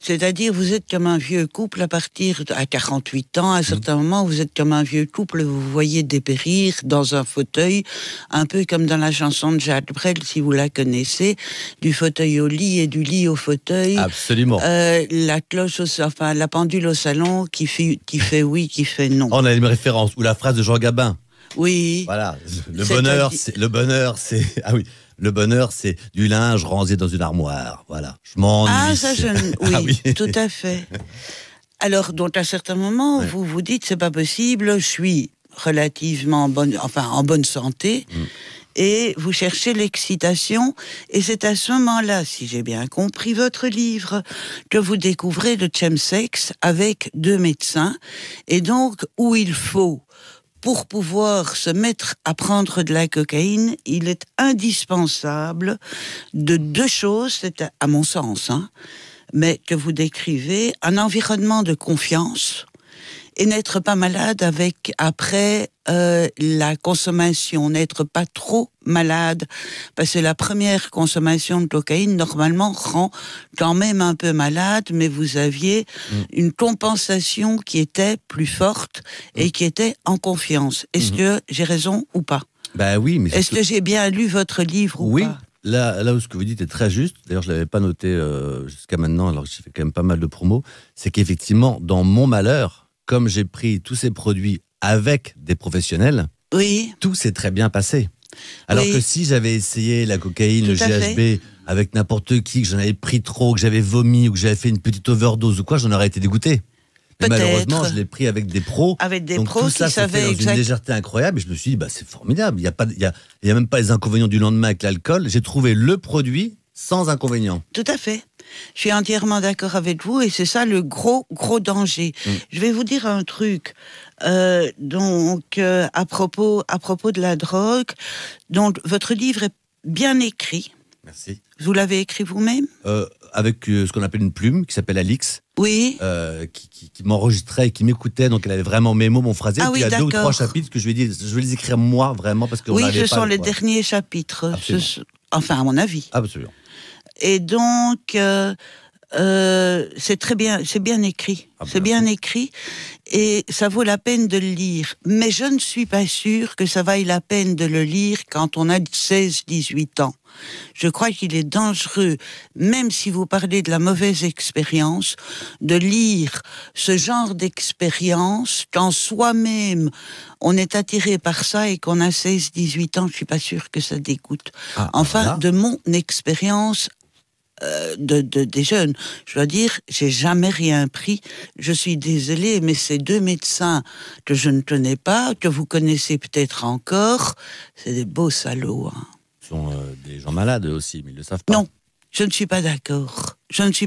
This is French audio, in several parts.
C'est-à-dire, vous êtes comme un vieux couple à 48 ans, à un certain moment, vous êtes comme un vieux couple, vous voyez dépérir dans un fauteuil, un peu comme dans la chanson de Jacques Brel, si vous la connaissez, du fauteuil au lit et du lit au fauteuil. Absolument. La cloche, la pendule au salon qui fait oui, qui fait non. On a une référence, ou la phrase de Jean Gabin. Oui. Voilà, le bonheur, c'est du linge rangé dans une armoire. Voilà, je m'ennuie. Oui, tout à fait. Alors, donc, à certains moments, vous vous dites, c'est pas possible, je suis relativement en bonne santé, et vous cherchez l'excitation, et c'est à ce moment-là, si j'ai bien compris votre livre, que vous découvrez le chemsex avec 2 médecins, et donc, où il faut, pour pouvoir se mettre à prendre de la cocaïne, il est indispensable de 2 choses, c'est à mon sens, mais que vous décrivez, un environnement de confiance et n'être pas malade après la consommation, n'être pas trop malade, parce que la première consommation de cocaïne, normalement, rend quand même un peu malade, mais vous aviez une compensation qui était plus forte et qui était en confiance. Est-ce que j'ai raison ou pas ? Ben oui, mais est-ce que j'ai bien lu votre livre ou pas ? Là où ce que vous dites est très juste, d'ailleurs je ne l'avais pas noté jusqu'à maintenant, alors que j'ai fait quand même pas mal de promos, c'est qu'effectivement, dans mon malheur, comme j'ai pris tous ces produits avec des professionnels, tout s'est très bien passé. Alors que si j'avais essayé la cocaïne, le GHB, avec n'importe qui, que j'en avais pris trop, que j'avais vomi, ou que j'avais fait une petite overdose ou quoi, j'en aurais été dégoûté. Mais malheureusement, je l'ai pris avec des pros. Donc tout ça se fait dans une légèreté incroyable. Et je me suis dit, c'est formidable. Il y a même pas les inconvénients du lendemain avec l'alcool. J'ai trouvé le produit sans inconvénients. Tout à fait. Je suis entièrement d'accord avec vous et c'est ça le gros danger. Je vais vous dire un truc. À propos de la drogue, donc votre livre est bien écrit. Merci. Vous l'avez écrit vous-même ? Avec ce qu'on appelle une plume qui s'appelle Alix. Oui. Qui m'enregistrait et qui m'écoutait, donc elle avait vraiment mes mots, mon phrasé. Ah et puis il y a 2 ou 3 chapitres que je lui ai dit, je vais les écrire moi vraiment parce que ce sont les derniers chapitres. Enfin, à mon avis. Absolument. Et donc, c'est très bien, c'est bien écrit. C'est bien écrit et ça vaut la peine de le lire. Mais je ne suis pas sûre que ça vaille la peine de le lire quand on a 16-18 ans. Je crois qu'il est dangereux, même si vous parlez de la mauvaise expérience, de lire ce genre d'expérience quand soi-même on est attiré par ça et qu'on a 16-18 ans. Je suis pas sûre que ça dégoûte. De mon expérience des jeunes. Je dois dire, j'ai jamais rien pris. Je suis désolée, mais ces 2 médecins que je ne connais pas, que vous connaissez peut-être encore, c'est des beaux salauds. Ce sont des gens malades aussi, mais ils le savent pas. Non, je ne suis pas d'accord.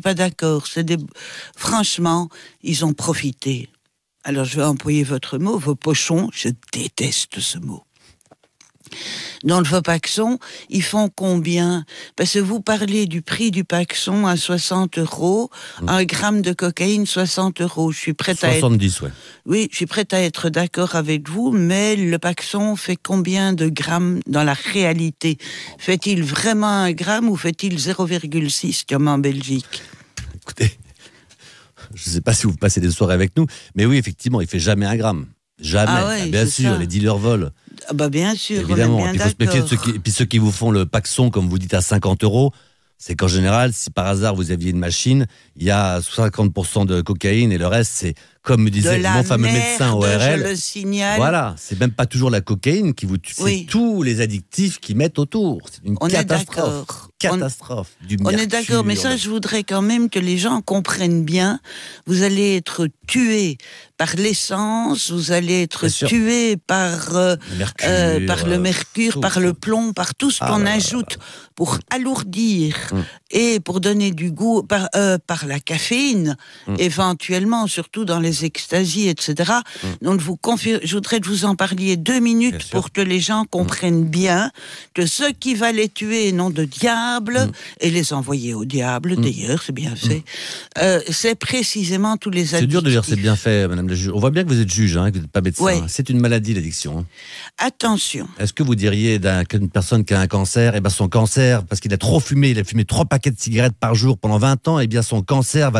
Franchement, ils ont profité. Alors, je vais employer votre mot, vos pochons. Je déteste ce mot. Dans le Vopaxon, ils font combien ? Parce que vous parlez du prix du Paxon à 60 €, 1 gramme de cocaïne, 60 €. Je suis prête 70, Oui, je suis prête à être d'accord avec vous, mais le Paxon fait combien de grammes dans la réalité ? Fait-il vraiment 1 gramme ou fait-il 0,6 comme en Belgique ? Écoutez, je ne sais pas si vous passez des soirées avec nous, mais oui, effectivement, il fait jamais 1 gramme. Jamais. Bien sûr, les dealers volent. Bien sûr, évidemment. On est bien il faut se méfier de ceux qui vous font le Paxon, comme vous dites, à 50 €. C'est qu'en général, si par hasard vous aviez une machine, il y a 50% de cocaïne et le reste, c'est, comme me disait mon fameux médecin ORL. Je le signale. Voilà, c'est même pas toujours la cocaïne qui vous tue, c'est tous les additifs qui mettent autour. C'est une catastrophe. On est d'accord, mais ça, je voudrais quand même que les gens comprennent bien. Vous allez être tué par l'essence, vous allez être tué par le mercure, par le plomb, par tout ce qu'on ajoute pour alourdir et pour donner du goût, par la caféine, éventuellement, surtout dans les extasies, etc. Donc, je voudrais que vous en parliez 2 minutes pour que les gens comprennent bien que ce qui va les tuer, nom de diable, et les envoyer au diable, d'ailleurs, c'est bien fait, c'est précisément tous les addictifs. C'est dur de dire c'est bien fait, madame la juge. On voit bien que vous êtes juge, que vous n'êtes pas médecin. C'est une maladie, l'addiction. Attention. Est-ce que vous diriez qu'une personne qui a un cancer, son cancer, parce qu'il a trop fumé, il a fumé 3 paquets de cigarettes par jour pendant 20 ans, son cancer va